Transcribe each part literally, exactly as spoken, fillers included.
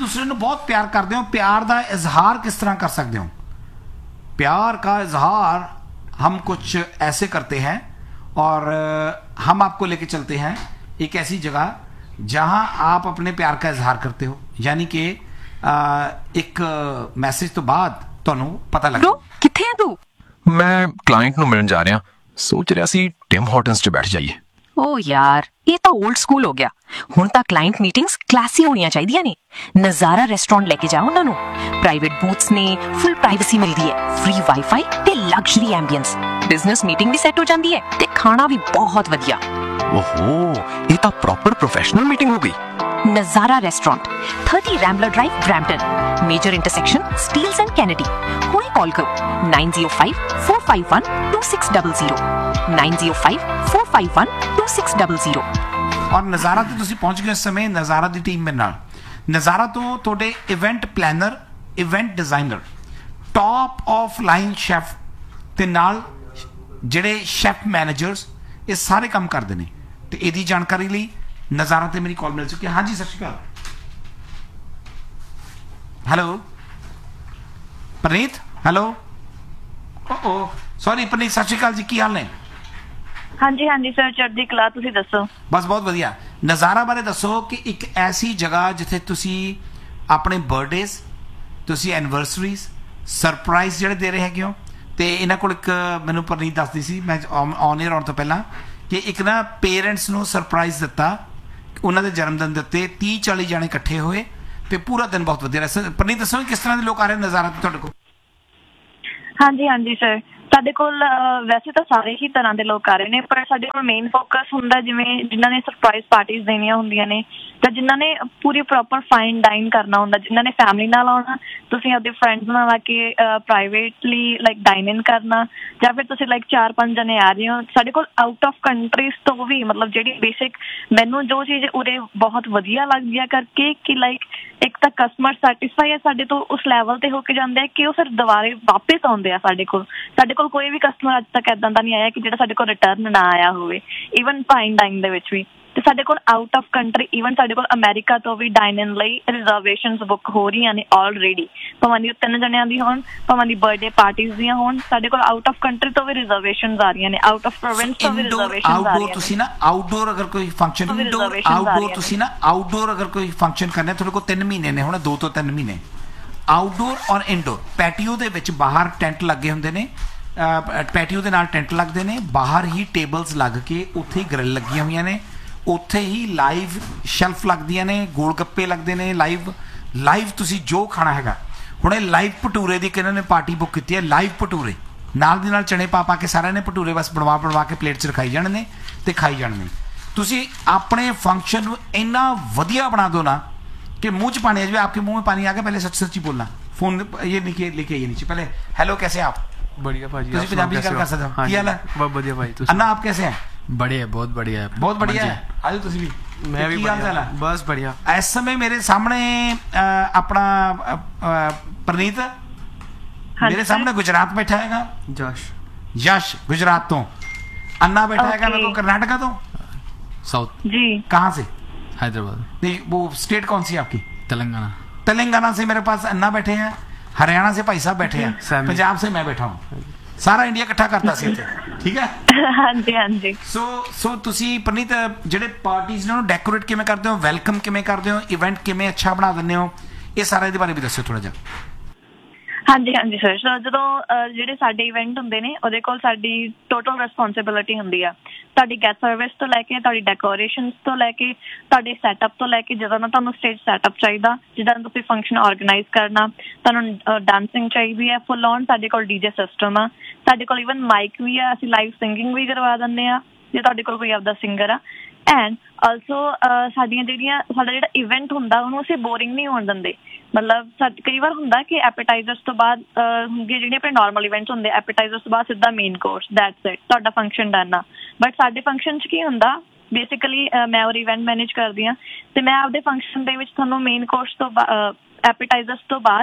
दूसरे को बहुत प्यार करते हो, प्यार का इजहार किस तरह कर सकते हो? प्यार का इजहार हम कुछ ऐसे करते हैं और हम आपको लेके चलते हैं एक ऐसी जगह जहां आप अपने प्यार का इजहार करते हो, यानी कि एक मैसेज तो बाद ਤੁਹਾਨੂੰ पता लग। किथे है तू? मैं क्लाइंट ਨੂੰ ਮਿਲਣ ਜਾ ਰਿਹਾ, सोच ਰਿਹਾ ਸੀ टिम हॉर्टन्स 'ਚ बैठ जाइए। ओ यार ये तो ओल्ड स्कूल हो गया, हुण तां क्लाइंट मीटिंग्स क्लासी होणियां चाहीदियां ने। नज़ारा रेस्टोरेंट लेके जाओ उन्हां नूं, प्राइवेट बूथ्स ने, फुल प्राइवेसी मिलदी है, फ्री वाईफाई ते लग्जरी एंबियंस, बिजनेस मीटिंग भी सेट हो जाती है ते खाना भी बहुत वधिया। ओहो, ये तो प्रॉपर प्रोफेशनल मीटिंग हो गई। नज़ारा restaurant, thirty Rambler drive, Brampton, major intersection steels and Kennedy. हुणे कॉल करो nine zero five four five one two six double zero, nine zero five four five one two six double zero. और नज़ारा तो तुसीं पहुंच गए इस समय नज़ारा दी टीम मेरे नाल। नज़ारा तो तुहाडे event planner, event designer, top of line chef ते नाल ਜਿਹੜੇ ਸ਼ੈਫ ਮੈਨੇਜਰਸ ਇਹ ਸਾਰੇ ਕੰਮ ਕਰਦੇ ਨੇ ਤੇ ਇਹਦੀ ਜਾਣਕਾਰੀ ਲਈ ਨਜ਼ਾਰਾ ਤੇ ਮੇਰੀ ਕਾਲ ਮਿਲ ਚੁੱਕੀ ਹੈ। ਹਾਂਜੀ, ਸਤਿ ਸ਼੍ਰੀ ਅਕਾਲ। Hello Praneet, hello. ਓ ਸੌਰੀ ਪ੍ਰਨੀਤ, ਸਤਿ ਸ਼੍ਰੀ ਅਕਾਲ ਜੀ, ਕੀ ਹਾਲ ਨੇ? ਹਾਂਜੀ ਹਾਂਜੀ ਸਰ, ਚੜ੍ਹਦੀ ਕਲਾ, ਤੁਸੀਂ ਦੱਸੋ? ਬਸ ਬਹੁਤ ਵਧੀਆ। ਨਜ਼ਾਰਾ ਬਾਰੇ ਦੱਸੋ ਕਿ ਇੱਕ ਐਸੀ ਜਗ੍ਹਾ ਜਿੱਥੇ ਤੁਸੀਂ ਆਪਣੇ ਬਰਥਡੇਜ਼, ਤੁਸੀਂ ਐਨੀਵਰਸਰੀਜ਼, ਸਰਪ੍ਰਾਈਜ਼ ਜਿਹੜੇ ਦੇ ਰਹੇ ਹੈਗੇ ਹੋ। ਤੇ ਇਹਨਾਂ ਕੋਲ ਇੱਕ ਮੈਨੂੰ ਪ੍ਰਨੀਤ ਦੱਸਦੀ ਸੀ, ਮੈਂ ਔਨ ਏਅਰ ਆਉਣ ਤੋਂ ਪਹਿਲਾਂ, ਕਿ ਇੱਕ ਨਾ ਪੇਰੈਂਟਸ ਨੂੰ ਸਰਪ੍ਰਾਈਜ਼ ਦਿੱਤਾ, ਉਹਨਾਂ ਦੇ ਜਨਮ ਦਿਨ ਦੇ ਉੱਤੇ ਤੀਹ ਚਾਲੀ ਜਾਣੇ ਇਕੱਠੇ ਹੋਏ ਤੇ ਪੂਰਾ ਦਿਨ ਬਹੁਤ ਵਧੀਆ ਰਿਹਾ। ਪ੍ਰਨੀਤ ਦੱਸੋ ਕਿਸ ਤਰ੍ਹਾਂ ਦੇ ਲੋਕ ਆ ਰਹੇ ਨਜ਼ਾਰਾ ਤੇ ਤੁਹਾਡੇ ਕੋਲ? ਹਾਂਜੀ ਹਾਂਜੀ ਸਰ, ਸਾਡੇ ਕੋਲ ਵੈਸੇ ਤਾਂ ਸਾਰੇ ਹੀ ਤਰ੍ਹਾਂ ਦੇ ਲੋਕ ਆ ਰਹੇ ਨੇ, ਪਰ ਸਾਡੇ ਕੋਲ ਮੇਨ ਫੋਕਸ ਹੁੰਦਾ ਜਿਵੇਂ ਜਿਨ੍ਹਾਂ ਨੇ ਸਰਪ੍ਰਾਈਜ਼ ਪਾਰਟੀਜ਼ ਦੇਣੀਆਂ ਹੁੰਦੀਆਂ ਨੇ, ਜਾਂ ਜਿਨ੍ਹਾਂ ਨੇ ਪੂਰੀ ਪ੍ਰੋਪਰ ਫਾਈਨ ਡਾਈਨ ਕਰਨਾ ਹੁੰਦਾ, ਜਿਨ੍ਹਾਂ ਨੇ ਫੈਮਿਲੀ ਨਾਲ ਆਉਣਾ, ਤੁਸੀਂ ਆਪਦੇ ਫਰੈਂਡਸ ਨਾਲ ਆ ਕੇ ਪ੍ਰਾਈਵੇਟਲੀ ਲਾਈਕ ਡਾਈਨ ਇਨ ਕਰਨਾ, ਜਾਂ ਫਿਰ ਤੁਸੀਂ ਲਾਈਕ ਚਾਰ ਪੰਜ ਜਣੇ ਆ ਰਹੇ ਹੋ। ਸਾਡੇ ਕੋਲ ਆਊਟ ਆਫ ਕੰਟਰੀਜ਼ ਤੋਂ ਵੀ, ਮਤਲਬ ਜਿਹੜੀ ਬੇਸਿਕ ਮੈਨੂੰ ਜੋ ਚੀਜ਼ ਉਰੇ ਬਹੁਤ ਵਧੀਆ ਲੱਗਦੀ ਆ ਕਰਕੇ ਕਿ ਲਾਈਕ ਇੱਕ ਤਾਂ ਕਸਟਮਰ ਸੈਟਿਸਫਾਈ ਹੈ ਸਾਡੇ ਤੋਂ ਉਸ ਲੈਵਲ ਤੇ ਹੋ ਕੇ ਜਾਂਦੇ ਆ ਕਿ ਉਹ ਫਿਰ ਦੁਬਾਰੇ ਵਾਪਿਸ ਆਉਂਦੇ ਆ ਸਾਡੇ ਕੋਲ। ਸਾਡੇ ਕੋਲ ਕੋਈ ਵੀ ਕਸਟਮਰ ਅੱਜ ਤੱਕ ਇੱਦਾਂ ਦਾ ਨਹੀਂ ਆਇਆ ਕਿ ਜਿਹੜਾ ਸਾਡੇ ਕੋਲ ਰਿਟਰਨ ਨਾ ਆਇਆ ਹੋਵੇ, ਈਵਨ ਫਾਈਨ ਡਾਈਨ ਦੇ ਵਿੱਚ ਵੀ। ਤੇ ਸਾਡੇ ਕੋਲ ਆਊਟ ਆਫ ਕੰਟਰੀ, ਈਵਨ ਸਾਡੇ ਕੋਲ ਅਮੈਰੀਕਾ ਤੋਂ ਵੀ ਡਾਈਨ ਇਨ ਲਈ ਰਿਜ਼ਰਵੇਸ਼ਨਸ ਬੁੱਕ ਹੋ ਰਹੀਆਂ ਨੇ ਆਲਰੇਡੀ, ਭਾਵੇਂ ਦੀ ਤਿੰਨ ਜਣਿਆਂ ਦੀ ਹੋਣ, ਭਾਵੇਂ ਦੀ ਬਰਥਡੇ ਪਾਰਟੀਜ਼ ਦੀਆਂ ਹੋਣ। ਸਾਡੇ ਕੋਲ ਆਊਟ ਆਫ ਕੰਟਰੀ ਤੋਂ ਵੀ ਰਿਜ਼ਰਵੇਸ਼ਨਸ ਆ ਰਹੀਆਂ ਨੇ, ਆਊਟ ਆਫ ਪ੍ਰੋਵਿੰਸ ਤੋਂ ਵੀ ਰਿਜ਼ਰਵੇਸ਼ਨਸ ਆ ਰਹੀਆਂ ਨੇ। ਤੁਸੀਂ ਨਾ ਆਊਟਡੋਰ ਅਗਰ ਕੋਈ ਫੰਕਸ਼ਨ, ਇਨਡੋਰ ਆਊਟਡੋਰ, ਤੁਸੀਂ ਨਾ ਆਊਟਡੋਰ ਅਗਰ ਕੋਈ ਫੰਕਸ਼ਨ ਕਰਨਾ, ਤੁਹਾਡੇ ਕੋਲ ਤਿੰਨ ਮਹੀਨੇ ਨੇ ਹੁਣ, ਦੋ ਤੋਂ ਤਿੰਨ ਮਹੀਨੇ। ਆਊਟਡੋਰ ਔਰ ਇਨਡੋਰ, ਪੈਟੀਓ ਦੇ ਵਿੱਚ ਬਾਹਰ ਟੈਂਟ ਲੱਗੇ ਹੁੰਦੇ ਨੇ, ਪੈਟੀਓ ਦੇ ਨਾਲ ਟੈਂਟ ਲੱਗਦੇ ਨੇ, ਬਾਹਰ ਹੀ ਟੇਬਲਸ ਲੱਗ ਕੇ ਉੱਥੇ ਹੀ ਗ੍ਰਿਲ ਲੱਗੀਆਂ ਹੋਈਆਂ ਨੇ, ਉੱਥੇ ਹੀ ਲਾਈਵ ਸ਼ੈਲਫ ਲੱਗਦੀਆਂ ਨੇ, ਗੋਲ ਗੱਪੇ ਲੱਗਦੇ ਨੇ, ਲਾਈਵ ਲਾਈਵ ਤੁਸੀਂ ਜੋ ਖਾਣਾ ਹੈਗਾ। ਹੁਣ ਇਹ ਲਾਈਵ ਭਟੂਰੇ ਦੀ ਕਿਹਨਾਂ ਨੇ ਪਾਰਟੀ ਬੁੱਕ ਕੀਤੀ ਹੈ, ਲਾਈਵ ਭਟੂਰੇ ਨਾਲ ਦੀ ਨਾਲ ਚਣੇ ਪਾ ਪਾ ਕੇ ਸਾਰਿਆਂ ਨੇ ਭਟੂਰੇ ਬਸ ਬਣਵਾ ਬਣਵਾ ਕੇ ਪਲੇਟ 'ਚ ਰਖਾਈ ਜਾਣੇ ਨੇ ਤੇ ਖਾਈ ਜਾਣੇ ਨੇ। ਤੁਸੀਂ ਆਪਣੇ ਫੰਕਸ਼ਨ ਨੂੰ ਇੰਨਾ ਵਧੀਆ ਬਣਾ ਦੋ ਨਾ कि मुंह च पानी आ जाए, आपके मुंह में पानी आ गया। पहले सच सच्ची बोलना, फोन ये लिखे लिखे ये नीचे। पहले हेलो, कैसे हैं आप? बढ़िया भाजी, ਤੁਸੀਂ ਪੰਜਾਬੀ ਗੱਲ ਕਰ ਸਕਦੇ ਹੋ। ਕੀ ਹਾਲ ਹੈ? ਬਹੁਤ ਵਧੀਆ ਭਾਈ, ਤੁਸੀਂ? अन्ना आप कैसे हैं? बढ़िया, बहुत बढ़िया है, बहुत बढ़िया है। आज ਤੁਸੀਂ ਵੀ? मैं भी बढ़िया, बस बढ़िया। इस समय मेरे सामने अपना प्रनीत मेरे सामने गुजरात बैठा हैगा, जश यश गुजरात तो, अन्ना बैठा हैगा मेरे को कर्नाटका तो, साउथ जी। कहाँ से? हैदराबाद। नहीं, वो स्टेट कौन सी है आपकी? तेलंगाना। तेलंगाना से मेरे पास अन्ना बैठे हैं, हरियाणा से भाई साहब बैठे हैं, पंजाब से मैं बैठा हूँ, सारा इंडिया इकट्ठा करता सी इत्थे, ठीक है? हाँ जी हाँ जी। सो सो तुसी प्रनीत ਜਿਹੜੇ ਪਾਰਟੀਜ਼ ਨੇ ਉਹਨੂੰ ਡੈਕੋਰੇਟ ਕਿਵੇਂ ਕਰਦੇ ਹੋ, ਵੈਲਕਮ ਕਿਵੇਂ ਕਰਦੇ ਹੋ, ਇਵੈਂਟ ਕਿਵੇਂ ਅੱਛਾ ਬਣਾ ਦਿੰਦੇ ਹੋ, ਇਹ ਸਾਰਾ ਇਹਦੇ ਬਾਰੇ ਵੀ ਦੱਸਿਓ ਥੋੜਾ ਜਿਹਾ। ਹਾਂਜੀ ਹਾਂਜੀ ਸਰ, ਸੋ ਜਦੋਂ ਜਿਹੜੇ ਸਾਡੇ ਇਵੈਂਟ ਹੁੰਦੇ ਨੇ ਉਹਦੇ ਕੋਲ ਸਾਡੀ ਟੋਟਲ ਰਿਸਪੋਂਸਿਬਿਲਿਟੀ ਹੁੰਦੀ ਆ, ਤੁਹਾਡੀ ਗੈਸਟ ਸਰਵਿਸ ਤੋਂ ਲੈ ਕੇ, ਤੁਹਾਡੀ ਡੈਕੋਰੇਸ਼ਨਸ ਤੋਂ ਲੈ ਕੇ, ਤੁਹਾਡੇ ਸੈਟਅਪ ਤੋਂ ਲੈ ਕੇ, ਜਦੋਂ ਨਾ ਤੁਹਾਨੂੰ ਸਟੇਜ ਸੈਟਅਪ ਚਾਹੀਦਾ, ਜਿੱਦਾਂ ਤੁਸੀਂ ਫੰਕਸ਼ਨ ਔਰਗੇਨਾਈਜ਼ ਕਰਨਾ, ਤੁਹਾਨੂੰ ਡਾਂਸਿੰਗ ਚਾਹੀਦੀ ਹੈ ਫੁੱਲ ਔਨ, ਸਾਡੇ ਕੋਲ ਡੀ ਜੇ ਸਿਸਟਮ ਆ, ਸਾਡੇ ਕੋਲ ਈਵਨ ਮਾਈਕ ਵੀ ਆ, ਅਸੀਂ ਲਾਈਵ ਸਿੰਗਿੰਗ ਵੀ ਕਰਵਾ ਦਿੰਦੇ ਆ ਜੇ ਤੁਹਾਡੇ ਕੋਲ ਕੋਈ ਆਪਦਾ ਸਿੰਗਰ ਆ। ਐਂਡ ਆਲਸੋ ਸਾਡੀਆਂ ਜਿਹੜੀਆਂ ਸਾਡਾ ਜਿਹੜਾ ਇਵੈਂਟ ਹੁੰਦਾ ਉਹਨੂੰ ਅਸੀਂ ਬੋਰਿੰਗ ਨਹੀਂ ਹੋਣ ਦਿੰਦੇ। ਮਤਲਬ ਸਾਡੇ ਕਈ ਵਾਰ ਹੁੰਦਾ ਕਿ ਐਪੇਟਾਈਜ਼ਰਸ ਤੋਂ ਬਾਅਦ ਹੁੰਦੀਆਂ ਜਿਹੜੀਆਂ ਆਪਣੇ ਨੋਰਮਲ ਇਵੈਂਟਸ ਹੁੰਦੇ, ਐਪੇਟਾਈਜ਼ਰਸ ਤੋਂ ਬਾਅਦ ਸਿੱਧਾ ਮੇਨ ਕੋਰਸ, ਦੈਟਸ ਇਟ, ਤੁਹਾਡਾ ਫੰਕਸ਼ਨ ਡਨ ਆ। ਬਟ ਸਾਡੇ ਫੰਕਸ਼ਨ 'ਚ ਕੀ ਹੁੰਦਾ, ਬੇਸਿਕਲੀ ਮੈਂ ਉਹ ਇਵੈਂਟ ਮੈਨੇਜ ਕਰਦੀ ਹਾਂ ਅਤੇ ਮੈਂ ਆਪਦੇ ਫੰਕਸ਼ਨ ਦੇ ਵਿੱਚ ਤੁਹਾਨੂੰ ਮੇਨ ਕੋਰਸ ਤੋਂ ਬਾ ਐਪੇਟਾਈਜ਼ਰਸ ਤੋਂ ਬਾਅਦ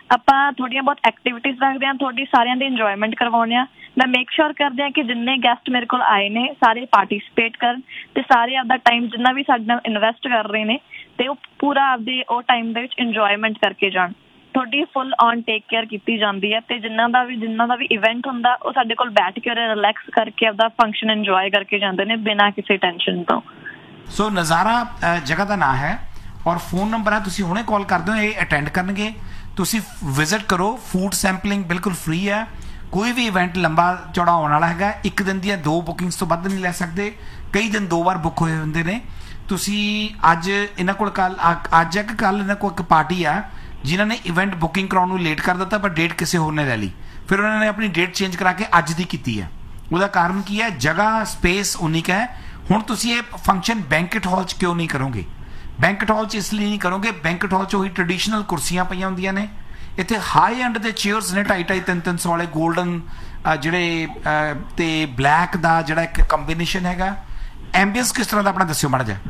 ਆਪਾਂ ਥੋੜ੍ਹੀਆਂ ਬਹੁਤ ਐਕਟੀਵਿਟੀਜ਼ ਰੱਖਦੇ ਹਾਂ, ਤੁਹਾਡੀ ਸਾਰਿਆਂ ਦੀ ਇੰਜੋਇਮੈਂਟ ਕਰਵਾਉਂਦੇ ਹਾਂ। ਮੈਂ ਮੇਕ ਸ਼ੋਰ ਕਰਦੇ ਹਾਂ ਕਿ ਜਿੰਨੇ ਗੈਸਟ ਮੇਰੇ ਕੋਲ ਆਏ ਨੇ ਸਾਰੇ ਪਾਰਟੀਸਪੇਟ ਕਰਨ ਅਤੇ ਸਾਰੇ ਆਪਦਾ ਟਾਈਮ ਜਿੰਨਾ ਵੀ ਸਾਡੇ ਨਾਲ ਇਨਵੈਸਟ ਕਰ ਰਹੇ ਨੇ ਅਤੇ ਉਹ ਪੂਰਾ ਆਪਦੇ ਉਹ ਟਾਈਮ ਦੇ ਵਿੱਚ ਇੰਜੋਇਮੈਂਟ ਕਰਕੇ ਜਾਣ। ਤੁਹਾਡੀ ਫੁੱਲ ਔਨ ਟੇਕ ਕੇਅਰ ਕੀਤੀ ਜਾਂਦੀ ਹੈ ਅਤੇ ਜਿਨ੍ਹਾਂ ਦਾ ਵੀ ਜਿਨ੍ਹਾਂ ਦਾ ਵੀ ਇਵੈਂਟ ਹੁੰਦਾ ਉਹ ਸਾਡੇ ਕੋਲ ਬੈਠ ਕੇ ਰਿਲੈਕਸ ਕਰਕੇ ਆਪਦਾ ਫੰਕਸ਼ਨ ਇੰਜੋਏ ਕਰਕੇ ਜਾਂਦੇ ਨੇ ਬਿਨਾਂ ਕਿਸੇ ਟੈਨਸ਼ਨ ਤੋਂ। ਸੋ ਨਜ਼ਾਰਾ ਜਗ੍ਹਾ ਦਾ ਨਾਂ ਹੈ ਔਰ ਫੋਨ ਨੰਬਰ ਹੈ, ਤੁਸੀਂ ਹੁਣੇ ਕਾਲ ਕਰ ਦਿਓ, ਇਹ ਅਟੈਂਡ ਕਰਨਗੇ। ਤੁਸੀਂ ਵਿਜ਼ਿਟ ਕਰੋ, ਫੂਡ ਸੈਂਪਲਿੰਗ ਬਿਲਕੁਲ ਫ੍ਰੀ ਹੈ। ਕੋਈ ਵੀ ਇਵੈਂਟ ਲੰਬਾ ਚੌੜਾ ਹੋਣ ਵਾਲਾ ਹੈਗਾ, ਇੱਕ ਦਿਨ ਦੀਆਂ ਦੋ ਬੁਕਿੰਗਸ ਤੋਂ ਵੱਧ ਨਹੀਂ ਲੈ ਸਕਦੇ, ਕਈ ਦਿਨ ਦੋ ਵਾਰ ਬੁੱਕ ਹੋਏ ਹੁੰਦੇ ਨੇ। ਤੁਸੀਂ ਅੱਜ ਇਹਨਾਂ ਕੋਲ ਕੱਲ ਅੱਜ ਹੈ ਕਿ ਕੱਲ ਇਹਨਾਂ ਕੋਲ ਇੱਕ ਪਾਰਟੀ ਆ ਜਿਨ੍ਹਾਂ ਨੇ ਇਵੈਂਟ ਬੁਕਿੰਗ ਕਰਾਉਣ ਨੂੰ ਲੇਟ ਕਰ ਦਿੱਤਾ, ਪਰ ਡੇਟ ਕਿਸੇ ਹੋਰ ਨੇ ਲੈ ਲਈ, ਫਿਰ ਉਹਨਾਂ ਨੇ ਆਪਣੀ ਡੇਟ ਚੇਂਜ ਕਰਾ ਕੇ ਅੱਜ ਦੀ ਕੀਤੀ ਹੈ। ਉਹਦਾ ਕਾਰਨ ਕੀ ਹੈ? ਜਗ੍ਹਾ ਸਪੇਸ ਉਨੀ ਕੁ ਹੈ। ਹੁਣ ਤੁਸੀਂ ਇਹ ਫੰਕਸ਼ਨ ਬੈਂਕਟ ਹਾਲ 'ਚ ਕਿਉਂ ਨਹੀਂ ਕਰੋਗੇ? ਬੈਂਕਟ ਹਾਲ 'ਚ ਇਸ ਲਈ ਨਹੀਂ ਕਰੋਗੇ, ਬੈਂਕਟ ਹਾਲ 'ਚ ਉਹੀ ਟ੍ਰੈਡੀਸ਼ਨਲ ਕੁਰਸੀਆਂ ਪਈਆਂ ਹੁੰਦੀਆਂ ਨੇ, ਇੱਥੇ ਹਾਈ ਐਂਡ ਦੇ ਚੇਅਰਸ ਨੇ ਢਾਈ ਢਾਈ ਤਿੰਨ ਤਿੰਨ ਸੌ ਵਾਲੇ ਗੋਲਡਨ ਜਿਹੜੇ ਤੇ ਬਲੈਕ ਦਾ ਜਿਹੜਾ ਇੱਕ ਕੰਬੀਨੇਸ਼ਨ ਹੈਗਾ। ਐਂਬੀਐਂਸ ਕਿਸ ਤਰ੍ਹਾਂ ਦਾ ਆਪਣਾ ਦੱਸਿਓ ਮਾੜਾ ਜਿਹਾ।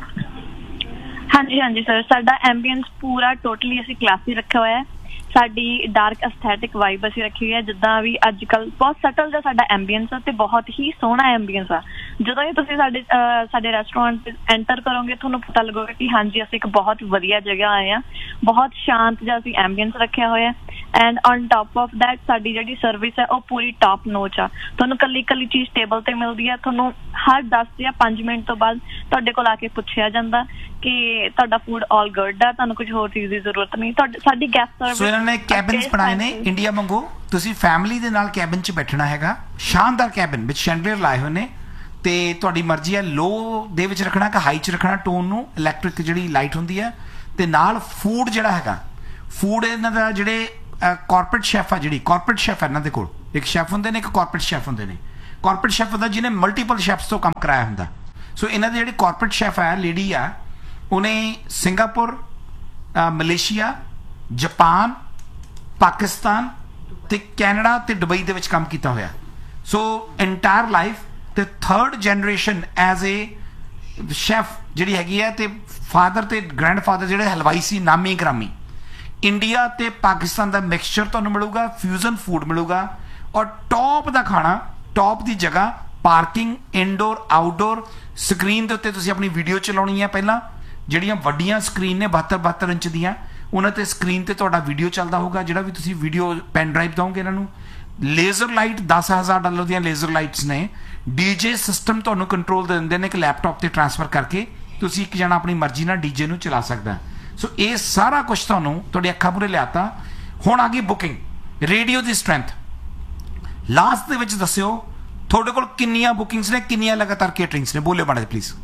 ਹਾਂਜੀ ਹਾਂਜੀ ਸਰ, ਸਾਡਾ ਐਂਬੀਐਂਸ ਪੂਰਾ ਟੋਟਲੀ ਅਸੀਂ ਕਲਾਸੀ ਰੱਖਿਆ ਹੋਇਆ ਹੈ। ਸਾਡੀ ਡਾਰਕ ਅਸਥੈਟਿਕ ਵਾਈਬ ਅਸੀਂ ਰੱਖੀ ਹੋਈ ਹੈ, ਜਿੱਦਾਂ ਵੀ ਅੱਜ ਕੱਲ੍ਹ ਬਹੁਤ ਸਟਲ ਜਿਹਾ ਸਾਡਾ ਐਂਬੀਐਂਸ ਆ ਅਤੇ ਬਹੁਤ ਹੀ ਸੋਹਣਾ ਐਂਬੀਐਂਸ ਆ। ਜਦੋਂ ਹੀ ਤੁਸੀਂ ਸਾਡੇ ਸਾਡੇ ਰੈਸਟੋਰੈਂਟ 'ਚ ਐਂਟਰ ਕਰੋਗੇ ਤੁਹਾਨੂੰ ਪਤਾ ਲੱਗੇਗਾ ਕਿ ਹਾਂਜੀ ਅਸੀਂ ਇੱਕ ਬਹੁਤ ਵਧੀਆ ਜਗ੍ਹਾ ਆਏ ਹਾਂ, ਬਹੁਤ ਸ਼ਾਂਤ ਜਿਹਾ ਅਸੀਂ ਐਂਬੀਐਂਸ ਰੱਖਿਆ ਹੋਇਆ। And on top of that ਸਾਡੀ ਜਿਹੜੀ ਸਰਵਿਸ ਹੈ ਉਹ ਪੂਰੀ ਟੋਪ ਨੋਚ ਆ। ਤੁਹਾਨੂੰ ਇਕੱਲੀ ਇਕੱਲੀ ਚੀਜ਼ ਟੇਬਲ 'ਤੇ ਮਿਲਦੀ ਹੈ, ਤੁਹਾਨੂੰ ਹਰ ਦਸ ਜਾਂ ਪੰਜ ਮਿੰਟ ਤੋਂ ਬਾਅਦ ਤੁਹਾਡੇ ਕੋਲ ਆ ਕੇ ਪੁੱਛਿਆ ਜਾਂਦਾ ਕਿ ਤੁਹਾਡਾ ਫੂਡ ਆਲ ਗੁੱਡ ਆ, ਤੁਹਾਨੂੰ ਕੁਝ ਹੋਰ ਚੀਜ਼ ਦੀ ਜ਼ਰੂਰਤ ਨਹੀਂ। ਤੁਹਾਡੀ ਸਾਡੀ ਗੈਸਟ ਸਰਵਿਸ ਨੇ ਕੈਬਿਨਸ ਬਣਾਏ ਨੇ ਇੰਡੀਆ ਵਾਂਗੂ, ਤੁਸੀਂ ਫੈਮਿਲੀ ਦੇ ਨਾਲ ਕੈਬਿਨ 'ਚ ਬੈਠਣਾ ਹੈਗਾ, ਸ਼ਾਨਦਾਰ ਕੈਬਿਨ ਵਿੱਚ ਸ਼ੈਂਡਲੀਅਰ ਲਾਏ ਹੋਏ ਨੇ ਤੇ ਤੁਹਾਡੀ ਮਰਜ਼ੀ ਹੈ ਲੋ ਦੇ ਵਿੱਚ ਰੱਖਣਾ ਕਿ ਹਾਈ 'ਚ ਰੱਖਣਾ ਟੋਨ ਨੂੰ, ਇਲੈਕਟ੍ਰਿਕ ਜਿਹੜੀ ਲਾਈਟ ਹੁੰਦੀ ਹੈ। ਤੇ ਨਾਲ ਫੂਡ ਜਿਹੜਾ ਹੈਗਾ, ਫੂਡ ਇਹਨਾਂ ਦਾ ਜਿਹੜੇ ਕਾਰਪੋਰੇਟ ਸ਼ੈਫ ਆ, ਜਿਹੜੀ ਕਾਰਪੋਰੇਟ ਸ਼ੈਫ ਹੈ ਇਹਨਾਂ ਦੇ ਕੋਲ, ਇੱਕ ਸ਼ੈਫ ਹੁੰਦੇ ਨੇ ਇੱਕ ਕਾਰਪੋਰੇਟ ਸ਼ੈਫ ਹੁੰਦੇ ਨੇ। ਕਾਰਪੋਰੇਟ ਸ਼ੈਫ ਹੁੰਦਾ ਜਿਹਨੇ ਮਲਟੀਪਲ ਸ਼ੈਫਸ ਤੋਂ ਕੰਮ ਕਰਾਇਆ ਹੁੰਦਾ। ਸੋ ਇਹਨਾਂ ਦੇ ਜਿਹੜੀ ਕਾਰਪੋਰੇਟ ਸ਼ੈਫ ਹੈ ਲੇਡੀ ਆ, ਉਹਨੇ ਸਿੰਗਾਪੁਰ, ਮਲੇਸ਼ੀਆ, ਜਾਪਾਨ, ਪਾਕਿਸਤਾਨ ਤੇ ਕੈਨੇਡਾ ਤੇ ਦੁਬਈ ਦੇ ਵਿੱਚ ਕੰਮ ਕੀਤਾ ਹੋਇਆ। ਸੋ ਇੰਟਾਇਰ ਲਾਈਫ ਤੇ third generation as a chef ਜਿਹੜੀ ਹੈਗੀ ਹੈ, ਤੇ ਫਾਦਰ ਤੇ ਗ੍ਰੈਂਡਫਾਦਰ ਜਿਹੜੇ ਹਲਵਾਈ ਸੀ ਨਾਮੀ ਗ੍ਰਾਮੀ। ਇੰਡੀਆ ਤੇ ਪਾਕਿਸਤਾਨ ਦਾ ਮਿਕਸਚਰ ਤੁਹਾਨੂੰ ਮਿਲੂਗਾ, ਫਿਊਜ਼ਨ ਫੂਡ ਮਿਲੂਗਾ ਔਰ ਟੌਪ ਦਾ ਖਾਣਾ, ਟੌਪ ਦੀ ਜਗ੍ਹਾ, ਪਾਰਕਿੰਗ, ਇਨਡੋਰ ਆਊਟਡੋਰ। ਸਕਰੀਨ ਦੇ ਉੱਤੇ ਤੁਸੀਂ ਆਪਣੀ ਵੀਡੀਓ ਚਲਾਉਣੀ ਹੈ, ਪਹਿਲਾਂ ਜਿਹੜੀਆਂ ਵੱਡੀਆਂ ਸਕਰੀਨ ਨੇ ਬਹੱਤਰ ਬਹੱਤਰ ਇੰਚ ਦੀਆਂ, ਉਹਨਾਂ ਤੇ ਸਕਰੀਨ ਤੇ ਤੁਹਾਡਾ ਵੀਡੀਓ ਚੱਲਦਾ ਹੋਊਗਾ। ਜਿਹੜਾ ਵੀ ਤੁਸੀਂ ਵੀਡੀਓ ਪੈਨ ਡਰਾਈਵ ਦਓਗੇ ਇਹਨਾਂ ਨੂੰ, ਲੇਜ਼ਰ ਲਾਈਟ ਦਸ ਹਜ਼ਾਰ ਡਾਲਰ ਦੀਆਂ ਲੇਜ਼ਰ ਲਾਈਟਸ ਨੇ। ਡੀਜੇ ਸਿਸਟਮ ਤੁਹਾਨੂੰ ਕੰਟਰੋਲ ਦੇ ਦਿੰਦੇ ਨੇ ਕਿ ਲੈਪਟਾਪ ਤੇ ਟ੍ਰਾਂਸਫਰ ਕਰਕੇ ਤੁਸੀਂ ਇੱਕ ਜਣਾ ਆਪਣੀ ਮਰਜ਼ੀ ਨਾਲ ਡੀਜੇ ਨੂੰ ਚਲਾ ਸਕਦਾ। ਸੋ ਇਹ ਸਾਰਾ ਕੁਝ ਤੁਹਾਨੂੰ ਤੁਹਾਡੀ ਅੱਖਾਂ ਮੂਹਰੇ ਲਿਆਤਾ। ਹੁਣ ਆ ਗਈ ਬੁਕਿੰਗ, ਰੇਡੀਓ ਦੀ ਸਟਰੈਂਥ। ਲਾਸਟ ਦੇ ਵਿੱਚ ਦੱਸਿਓ ਤੁਹਾਡੇ ਕੋਲ ਕਿੰਨੀਆਂ ਬੁਕਿੰਗਸ ਨੇ, ਕਿੰਨੀਆਂ ਲਗਾਤਾਰ ਕੇਟਰਿੰਗਸ ਨੇ, ਬੋਲਿਓ ਮਾੜਾ ਪਲੀਜ਼।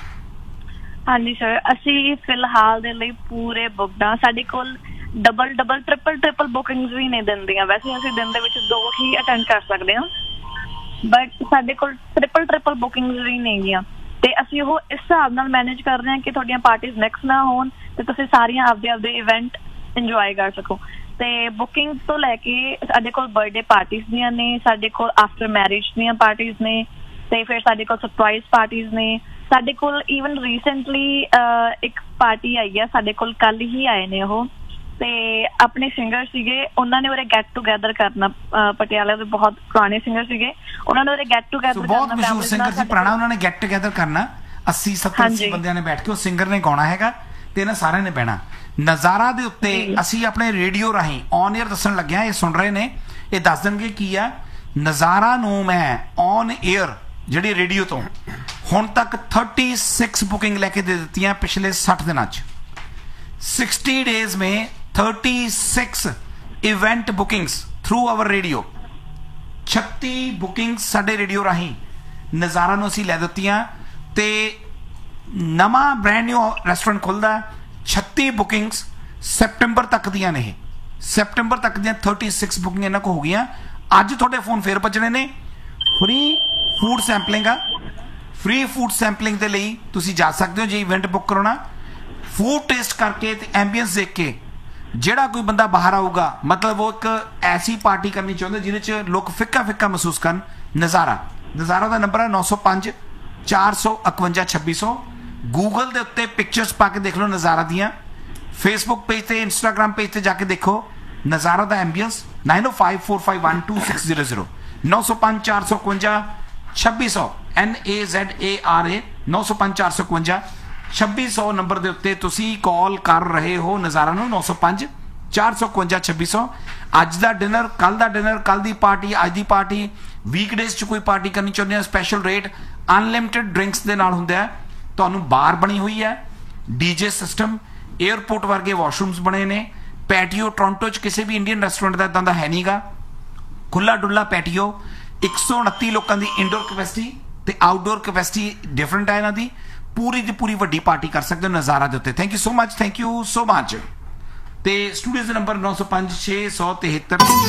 ਹਾਂਜੀ ਸਰ, ਅਸੀਂ ਫਿਲਹਾਲ ਦੇ ਲਈ ਪੂਰੇ ਬੁੱਕਡ ਹਾਂ। ਸਾਡੇ ਕੋਲ double double triple triple bookings ਵੀ ਨਹੀਂ ਦਿੰਦੀਆਂ। ਵੈਸੇ ਅਸੀਂ ਦਿਨ ਦੇ ਵਿੱਚ ਦੋ ਹੀ ਅਟੈਂਡ ਕਰ ਸਕਦੇ ਹਾਂ, ਬਟ ਸਾਡੇ ਕੋਲ ਟ੍ਰਿਪਲ ਟ੍ਰਿਪਲ ਬੁਕਿੰਗਸ ਵੀ ਨਹੀਂ ਗੀਆਂ ਤੇ ਅਸੀਂ ਉਹ ਇਸ ਹਿਸਾਬ ਨਾਲ ਮੈਨੇਜ ਕਰ ਰਹੇ ਹਾਂ ਕਿ ਤੁਹਾਡੀਆਂ ਪਾਰਟੀਜ਼ ਮਿਕਸ ਨਾ ਹੋਣ ਤੇ ਤੁਸੀਂ ਸਾਰੀਆਂ ਆਪਦੇ ਆਪਦੇ ਇਵੈਂਟ ਇੰਜੋਏ ਕਰ ਸਕੋ। ਤੇ ਬੁਕਿੰਗ ਤੋਂ ਲੈ ਕੇ ਸਾਡੇ ਕੋਲ ਬਰਥਡੇ ਪਾਰਟੀਜ਼ ਦੀਆਂ ਨੇ, ਸਾਡੇ ਕੋਲ ਆਫਟਰ ਮੈਰਿਜ ਦੀਆਂ ਪਾਰਟੀਜ਼ ਨੇ, ਤੇ ਫਿਰ ਸਾਡੇ ਕੋਲ ਸਰਪ੍ਰਾਈਜ਼ ਪਾਰਟੀਜ਼ ਨੇ। ਸਾਡੇ ਕੋਲ ਈਵਨ ਰੀਸੈਂਟਲੀ ਇੱਕ ਪਾਰਟੀ ਆਈ ਹੈ, ਸਾਡੇ ਕੋਲ ਕੱਲ ਹੀ ਆਏ ਨੇ ਉਹ, ਤੇ ਆਪਣੇ ਸਿੰਗਰ ਸੀਗੇ, ਉਹਨਾਂ ਨੇ ਉਰੇ ਗੈਟ ਟੂਗੈਦਰ ਕਰਨਾ। ਪਟਿਆਲਾ ਦੇ ਬਹੁਤ ਪੁਰਾਣੇ ਸਿੰਗਰ ਸੀਗੇ, ਉਹਨਾਂ ਨੇ ਉਰੇ ਗੈਟ ਟੂਗੈਦਰ ਕਰਨਾ। ਬਹੁਤ ਮਸ਼ਹੂਰ ਸਿੰਗਰ ਸੀ ਪੁਰਾਣਾ, ਉਹਨਾਂ ਨੇ ਗੈਟ ਟੂਗੈਦਰ ਕਰਨਾ ਅੱਸੀ ਸੱਤਰ ਅੱਸੀ ਬੰਦਿਆਂ ਨੇ ਬੈਠ ਕੇ, ਉਹ ਸਿੰਗਰ ਨੇ ਗਾਉਣਾ ਹੈਗਾ ਤੇ ਇਹਨਾਂ ਸਾਰਿਆਂ ਨੇ ਬਹਿਣਾ। ਨਜ਼ਾਰਾ ਦੇ ਉੱਤੇ ਅਸੀਂ ਆਪਣੇ ਰੇਡੀਓ ਰਾਹੀਂ ਔਨ ਏਅਰ ਦੱਸਣ ਲੱਗਿਆ, ਇਹ ਸੁਣ ਰਹੇ ਨੇ, ਇਹ ਦੱਸ ਦੇਣਗੇ ਕੀ ਆ। ਨਜ਼ਾਰਾ ਨੂੰ ਮੈਂ ਔਨ ਏਅਰ ਜਿਹੜੀ ਰੇਡੀਓ ਤੋਂ ਹੁਣ ਤੱਕ छत्तीस बुकिंग लेके दे दी हैं पिछले साठ दिनों सिक्सटी डेज में छत्तीस event bookings through our radio छत्ती bookings साडे रेडियो राही नज़ारा नूं असीं लै दित्तियां ते नवां brand new restaurant खुलदा छत्ती bookings September तक दियां ने सैप्टेंबर तक दियां छत्तीस बुकिंग इन्हां को हो गईयां। अज तुहाडे फोन फेर बजने ने फ्री फूड सैंपलिंग आ फ्री फूड सैंपलिंग के लिए तुसी जा सकते हो जे इवेंट बुक कराना फूड टेस्ट करके ते एंबियंस देख के जेड़ा कोई बंदा बाहर आऊगा मतलब वो एक ऐसी पार्टी करनी चाहते जिन्हें लोग फिक्का फिक्का महसूस कर। नज़ारा नज़ारा का नंबर है नौ सौ पाँच चार सौ इकवंजा छब्बी सौ गूगल के उत्ते पिक्चर्स पा के देख लो नज़ारा दियाँ फेसबुक पेज ते इंस्टाग्राम पेज ते जाके देखो ਨਜ਼ਾਰਾ ਦਾ ਐਂਬੀਅੰਸ ਨਾइन ओ five four five one two six zero zero नौ सौ पाँच चार सौ इकवंजा छब्बी सौ N A Z A R A नौ सौ पाँच चार सौ इकवंजा छब्बी सौ नंबर ਦੇ ਉੱਤੇ ਤੁਸੀਂ ਕਾਲ ਕਰ ਰਹੇ ਹੋ ਨਜ਼ਾਰਾ ਨੂੰ नौ सौ पाँच चार सौ इकवंजा छब्बी सौ ਅੱਜ ਦਾ ਡਿਨਰ ਕੱਲ ਦਾ ਡਿਨਰ ਕੱਲ ਦੀ ਪਾਰਟੀ ਅੱਜ ਦੀ ਪਾਰਟੀ ਵੀਕਡੇਜ਼ 'ਚ ਕੋਈ ਪਾਰਟੀ ਕਰਨੀ ਚਾਹੁੰਦੇ ਆ ਸਪੈਸ਼ਲ ਰੇਟ ਅਨਲਿਮਿਟਿਡ ਡਰਿੰਕਸ ਦੇ ਨਾਲ ਹੁੰਦਾ ਹੈ ਤੁਹਾਨੂੰ ਬਾਰ ਬਣੀ ਹੋਈ ਹੈ ਡੀਜੇ ਸਿਸਟਮ 에어ਪੋਰਟ ਵਰਗੇ ਵਾਸ਼ਰੂਮਸ ਬਣੇ ਨੇ ਪੈਟੀਓ ਟੋਰਾਂਟੋ 'ਚ ਕਿਸੇ ਵੀ ਇੰਡੀਅਨ ਰੈਸਟੋਰੈਂਟ ਦਾ ਇਦਾਂ ਦਾ ਹੈ ਨਹੀਂਗਾ ਖੁੱਲਾ ਡੁੱਲਾ ਪੈਟੀਓ एक सौ उनतीस ਲੋਕਾਂ ਦੀ ਇਨਡੋਰ ਕੈਪੈਸਿਟੀ ਤੇ ਆਊਟਡੋਰ ਕੈਪੈਸਿਟੀ ਡਿਫਰੈਂਟ ਹੈ ਇਹਨਾਂ ਦੀ ਪੂਰੀ ਦੀ ਪੂਰੀ ਵੱਡੀ ਪਾਰਟੀ ਕਰ ਸਕਦੇ ਹੋ ਨਜ਼ਾਰਾ ਦੇ ਉੱਤੇ thank you so much thank you so much ਤੇ ਸਟੂਡੀਓ ਦਾ ਨੰਬਰ नौ सौ पाँच छह सौ तिहत्तर